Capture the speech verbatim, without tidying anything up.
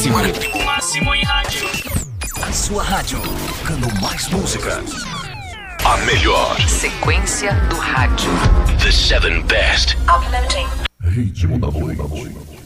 máximo. O máximo em rádio. A sua rádio, tocando mais música. A melhor sequência do rádio. The seven best. Uploading. Ritmo da noite.